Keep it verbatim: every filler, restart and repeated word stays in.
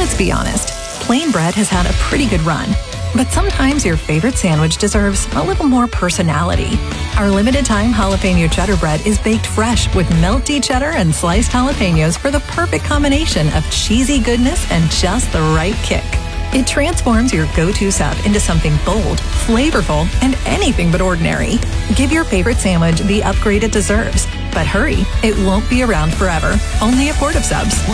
Let's be honest, plain bread has had a pretty good run. But sometimes your favorite sandwich deserves a little more personality. Our limited-time jalapeno cheddar bread is baked fresh with melty cheddar and sliced jalapenos for the perfect combination of cheesy goodness and just the right kick. It transforms your go-to sub into something bold, flavorful, and anything but ordinary. Give your favorite sandwich the upgrade it deserves. But hurry, it won't be around forever. Only at Port of Subs.